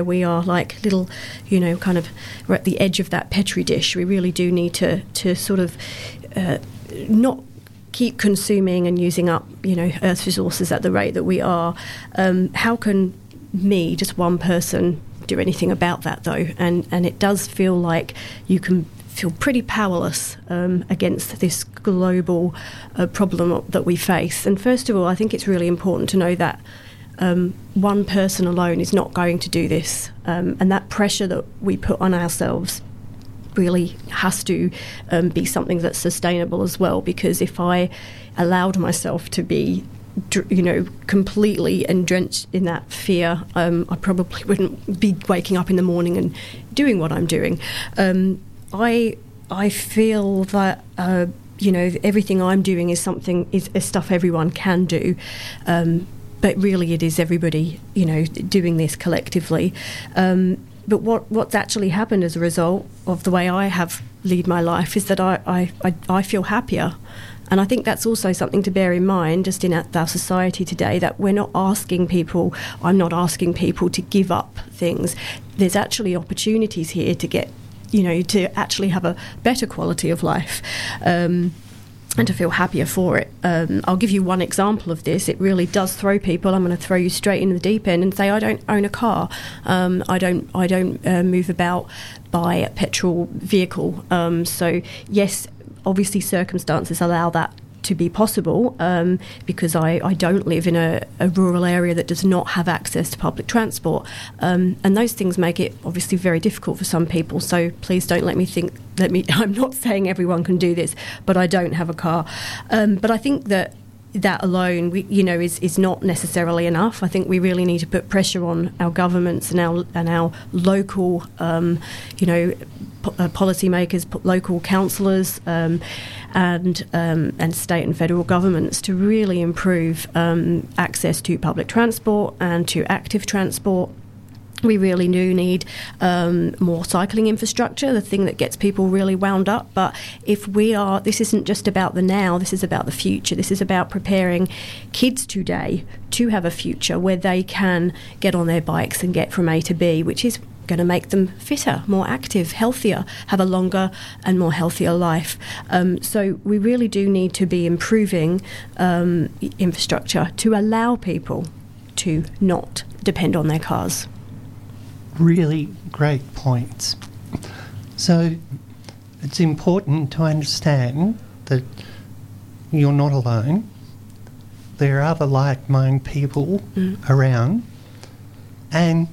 We are like little, kind of, we're at the edge of that Petri dish. We really do need to sort of not keep consuming and using up, Earth's resources at the rate that we are. How can me, just one person, do anything about that, though? And it does feel like you can feel pretty powerless against this global problem that we face. And first of all, I think it's really important to know that one person alone is not going to do this, and that pressure that we put on ourselves really has to be something that's sustainable as well, because if I allowed myself to be completely drenched in that fear, I probably wouldn't be waking up in the morning and doing what I'm doing. I feel that everything I'm doing is stuff everyone can do. But really it is everybody, doing this collectively. But what's actually happened as a result of the way I have lead my life is that I feel happier. And I think that's also something to bear in mind just in our society today, that I'm not asking people to give up things. There's actually opportunities here to get, to actually have a better quality of life. And to feel happier for it. I'll give you one example of this. It really does throw people. I'm going to throw you straight in the deep end and say I don't own a car. I don't move about by a petrol vehicle. So yes, obviously circumstances allow that to be possible, because I don't live in a rural area that does not have access to public transport, and those things make it obviously very difficult for some people. So please don't I'm not saying everyone can do this, but I don't have a car. But I think that alone, is not necessarily enough. I think we really need to put pressure on our governments and our local, policymakers, local councillors, and state and federal governments to really improve access to public transport and to active transport. We really do need more cycling infrastructure, the thing that gets people really wound up. But this isn't just about the now, this is about the future. This is about preparing kids today to have a future where they can get on their bikes and get from A to B, which is going to make them fitter, more active, healthier, have a longer and more healthier life. So we really do need to be improving infrastructure to allow people to not depend on their cars. Really great points. So it's important to understand that you're not alone. There are other like-minded people around, and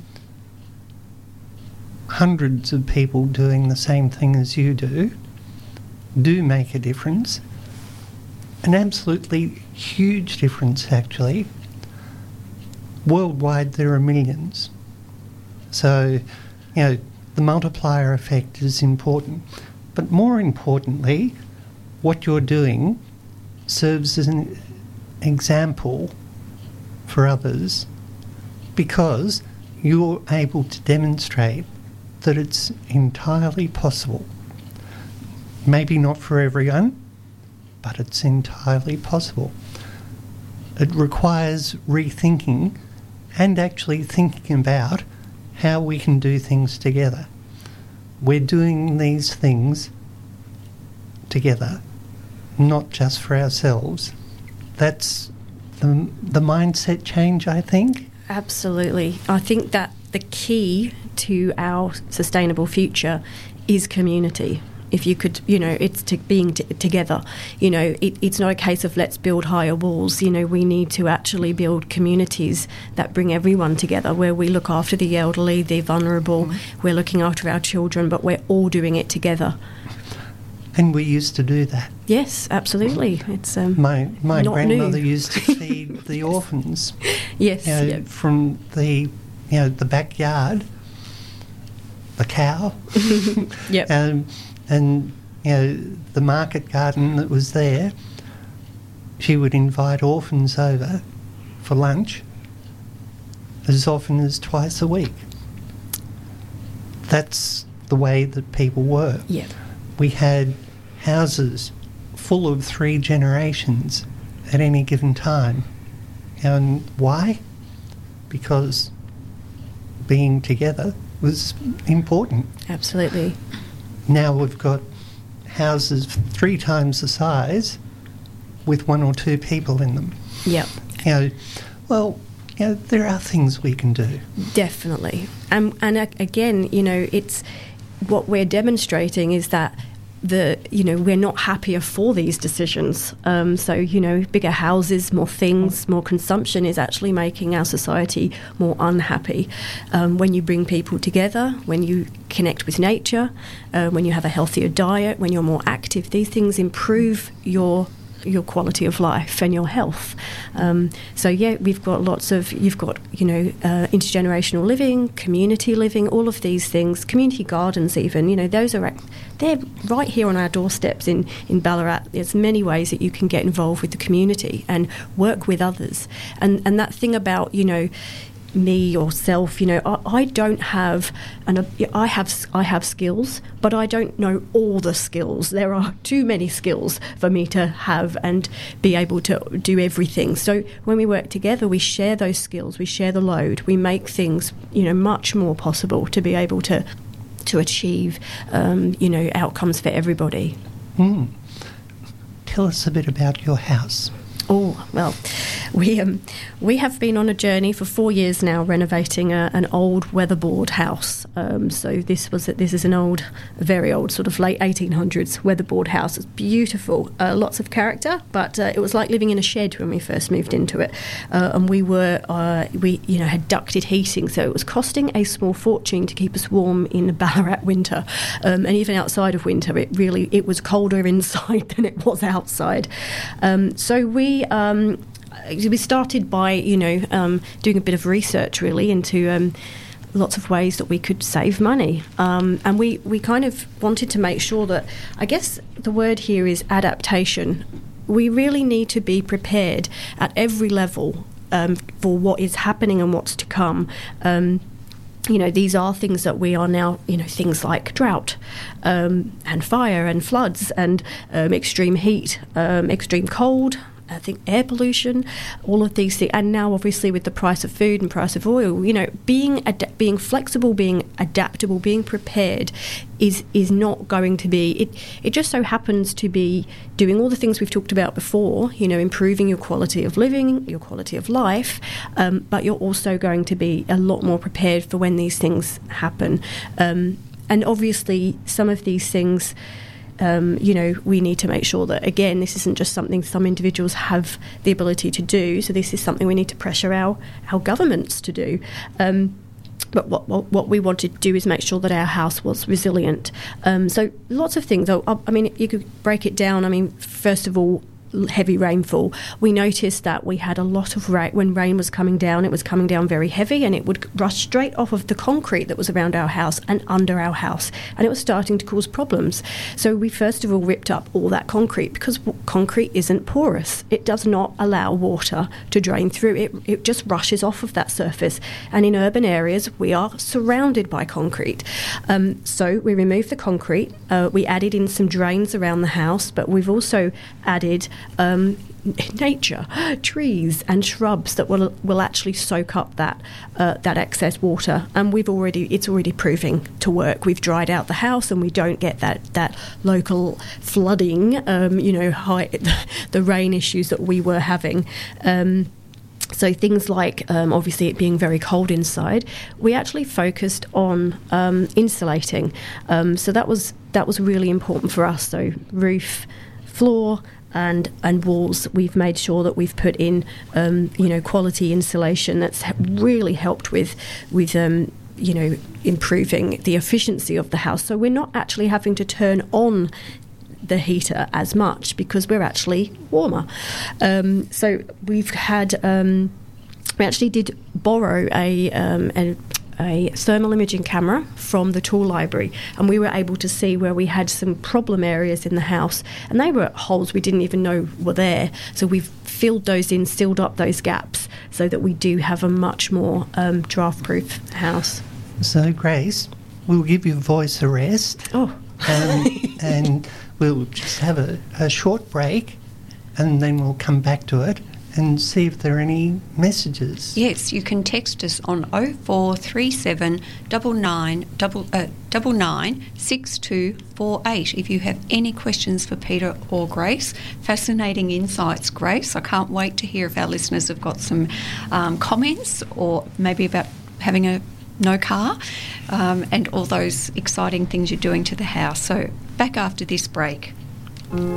hundreds of people doing the same thing as you do make a difference. An absolutely huge difference, actually. Worldwide, there are millions. So, the multiplier effect is important. But more importantly, what you're doing serves as an example for others, because you're able to demonstrate that it's entirely possible. Maybe not for everyone, but it's entirely possible. It requires rethinking and actually thinking about how we can do things together. We're doing these things together, not just for ourselves. That's the mindset change, I think. Absolutely. I think that the key to our sustainable future is community. If you could, it's being together. It's not a case of let's build higher walls. We need to actually build communities that bring everyone together, where we look after the elderly, the vulnerable, we're looking after our children, but we're all doing it together. And we used to do that. Yes, absolutely. It's my grandmother new. used to feed the orphans. Yes, from the backyard, the cow. Yep. And the market garden that was there, she would invite orphans over for lunch as often as twice a week. That's the way that people were. Yeah. We had houses full of 3 generations at any given time. And why? Because being together was important. Absolutely. Now we've got houses 3 times the size with 1 or 2 people in them. Yeah. There are things we can do. Definitely. And again, it's what we're demonstrating is that we're not happier for these decisions. Bigger houses, more things, more consumption is actually making our society more unhappy. When you bring people together, when you connect with nature, when you have a healthier diet, when you're more active, these things improve your quality of life and your health. We've got intergenerational living, community living, all of these things, community gardens even, they're right here on our doorsteps in Ballarat. There's many ways that you can get involved with the community and work with others. And that thing about, me or self, I don't have, I have skills, but I don't know all the skills. There are too many skills for me to have and be able to do everything. So when we work together, we share those skills, we share the load, we make things, much more possible to be able to achieve, outcomes for everybody. Tell us a bit about your house. Oh, well, we have been on a journey for 4 years now renovating an old weatherboard house. So this is a very old, sort of late 1800s weatherboard house. It's beautiful, lots of character, but it was like living in a shed when we first moved into it. And we had ducted heating, so it was costing a small fortune to keep us warm in the Ballarat winter. And even outside of winter, it was colder inside than it was outside. So we started by doing a bit of research really into lots of ways that we could save money, and we kind of wanted to make sure that, I guess the word here is adaptation. We really need to be prepared at every level for what is happening and what's to come. These are things that we are now, things like drought and fire and floods and extreme heat, extreme cold, I think air pollution, all of these things. And now obviously with the price of food and price of oil, being flexible, being adaptable, being prepared is not going to be, it just so happens to be doing all the things we've talked about before, improving your quality of living, your quality of life, but you're also going to be a lot more prepared for when these things happen. And obviously some of these things, we need to make sure that, again, this isn't just something some individuals have the ability to do. So this is something we need to pressure our governments to do. But what we wanted to do is make sure that our house was resilient. So lots of things. You could break it down. First of all, heavy rainfall. We noticed that we had a lot of rain. When rain was coming down, it was coming down very heavy, and it would rush straight off of the concrete that was around our house and under our house, and it was starting to cause problems. So we first of all ripped up all that concrete, because concrete isn't porous. It does not allow water to drain through. It just rushes off of that surface, and in urban areas we are surrounded by concrete. So we removed the concrete. We added in some drains around the house, but we've also added nature, trees and shrubs that will actually soak up that excess water, and it's already proving to work. We've dried out the house, and we don't get that local flooding, the rain issues that we were having. So things like, obviously it being very cold inside, we actually focused on insulating. So that was really important for us. So roof, floor, and walls, we've made sure that we've put in quality insulation that's really helped with improving the efficiency of the house. So we're not actually having to turn on the heater as much, because we're actually warmer. So we've had we actually did borrow a thermal imaging camera from the tool library, and we were able to see where we had some problem areas in the house, and they were holes we didn't even know were there. So we've filled those in, sealed up those gaps, so that we do have a much more draft-proof house. So Grace, we'll give you voice a rest. And we'll just have a short break, and then we'll come back to it. and see if there are any messages. Yes, you can text us on 0437 99 6248 if you have any questions for Peter or Grace. Fascinating insights, Grace. I can't wait to hear if our listeners have got some comments, or maybe about having a no car, and all those exciting things you're doing to the house. So back after this break.